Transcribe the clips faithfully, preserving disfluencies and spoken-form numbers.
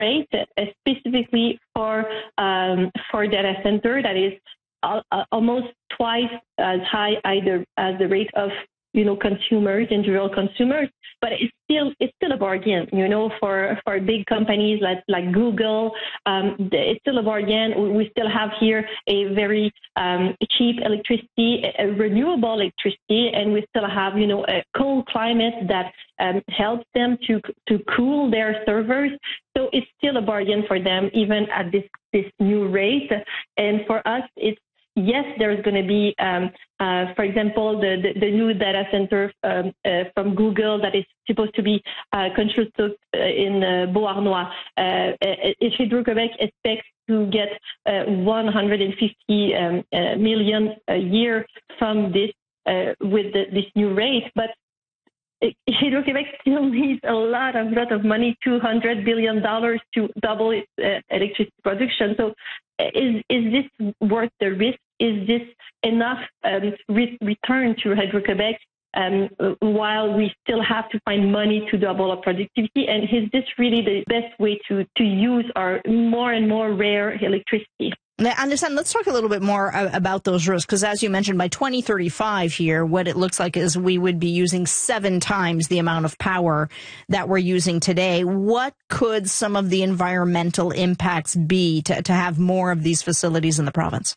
rate uh, specifically for um, for data center that is al- uh, almost twice as high either as the rate of you know consumers, individual consumers, but it's still it's still a bargain. You know, for for big companies like like Google, um, it's still a bargain. We still have here a very um, cheap electricity, a renewable electricity, and we still have you know a cold climate that um, helps them to to cool their servers. So it's still a bargain for them, even at this this new rate. And for us, it's yes, there's going to be, um, uh, for example, the, the, the new data center um, uh, from Google that is supposed to be uh, constructed uh, in uh, Beauharnois. Uh, Hydro-Québec expects to get uh, one hundred fifty um, uh, million a year from this uh, with the, this new rate, but Hydro-Québec still needs a lot of lot of money, two hundred billion dollars to double its uh, electricity production. So is is this worth the risk? Is this enough um, re- return to Hydro-Québec um, while we still have to find money to double our productivity? And is this really the best way to, to use our more and more rare electricity? Now, understand, let's talk a little bit more about those risks, because as you mentioned, by twenty thirty-five here, what it looks like is we would be using seven times the amount of power that we're using today. What could some of the environmental impacts be to, to have more of these facilities in the province?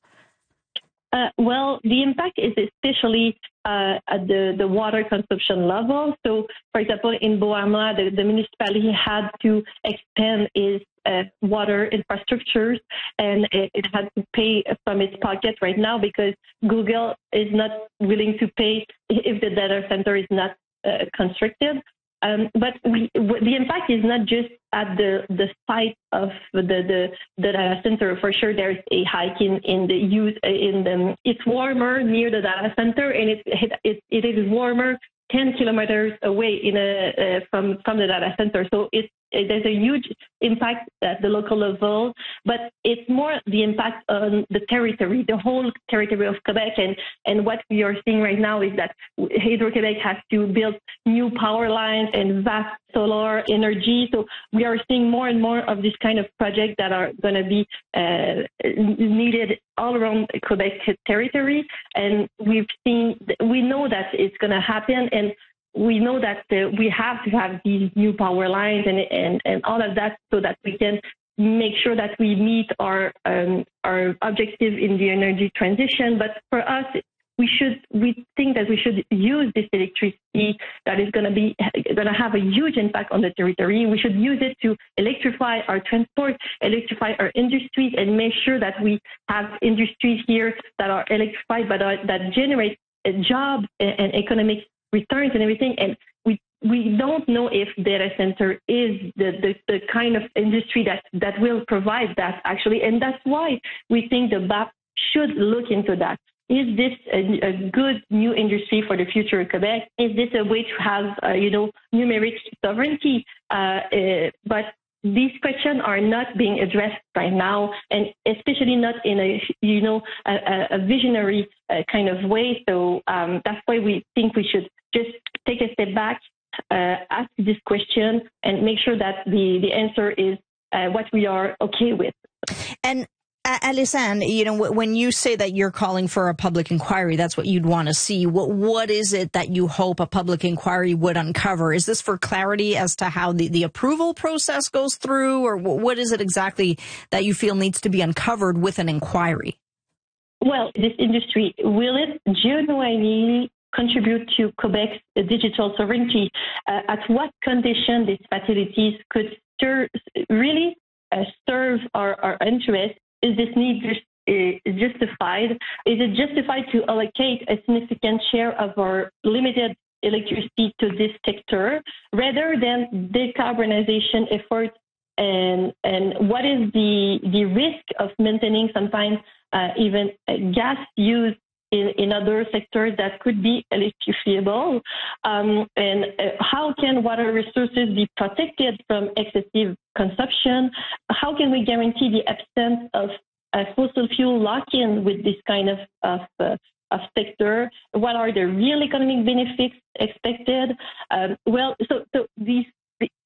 Uh, well, the impact is especially uh, at the, the water consumption level. So, for example, in Beauharnois, the, the municipality had to expand its uh, water infrastructures, and it, it had to pay from its pocket right now because Google is not willing to pay if the data center is not uh, constructed. Um, but we, the impact is not just at the, the site of the, the, the data center. For sure, there's a hike in, in the use. In the, it's warmer near the data center, and it, it, it is warmer ten kilometers away in a, uh, from, from the data center. So it's, it, there's a huge impact at the local level, but it's more the impact on the territory, the whole territory of Quebec. And, and what we are seeing right now is that Hydro-Québec has to build new power lines and vast solar energy. So we are seeing more and more of this kind of projects that are going to be uh, needed all around Quebec territory. And we've seen, we know that it's going to happen. And we know that uh, we have to have these new power lines and, and, and all of that so that we can make sure that we meet our um, our objective in the energy transition. But for us, we should we think that we should use this electricity that is going to be going to have a huge impact on the territory. We should use it to electrify our transport, electrify our industries, and make sure that we have industries here that are electrified, but are, that generate a job and, and economic returns and everything. And we we don't know if data center is the, the, the kind of industry that, that will provide that, actually. And that's why we think the B A P should look into that. Is this a, a good new industry for the future of Quebec? Is this a way to have, uh, you know, numeric sovereignty? Uh, uh, but these questions are not being addressed right now, and especially not in a, you know, a, a visionary uh, kind of way. So um, that's why we think we should just take a step back, uh, ask this question, and make sure that the, the answer is uh, what we are okay with. And Alysane, you know, when you say that you're calling for a public inquiry, that's what you'd want to see. What What is it that you hope a public inquiry would uncover? Is this for clarity as to how the, the approval process goes through, or what is it exactly that you feel needs to be uncovered with an inquiry? Well, this industry, will it genuinely contribute to Quebec's digital sovereignty? Uh, at what condition these facilities could ser- really uh, serve our, our interests? Is this need just, justified? Is it justified to allocate a significant share of our limited electricity to this sector rather than decarbonization efforts? And and what is the the risk of maintaining sometimes uh, even gas use in, in other sectors that could be electrifiable? Um, and uh, how can water resources be protected from excessive consumption? How can we guarantee the absence of uh, fossil fuel lock-in with this kind of, of, uh, of sector? What are the real economic benefits expected? Um, well, so, so these, in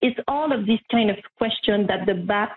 it's all of these kind of questions that the B A P